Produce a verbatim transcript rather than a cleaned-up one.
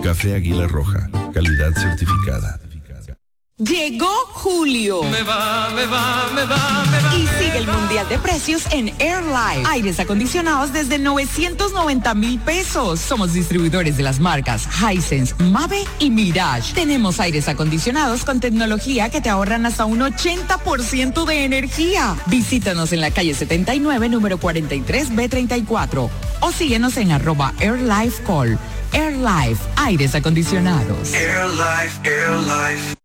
Café Águila Roja, calidad certificada. Llegó julio. Me va, me va, me va, me va. Y sigue el mundial de precios en AirLife. Aires acondicionados desde novecientos noventa mil pesos. Somos distribuidores de las marcas Hisense, Mave y Mirage. Tenemos aires acondicionados con tecnología que te ahorran hasta un ochenta por ciento de energía. Visítanos en la calle setenta y nueve, número cuarenta y tres B treinta y cuatro. O síguenos en arroba AirLife Call. AirLife, aires acondicionados. AirLife, AirLife.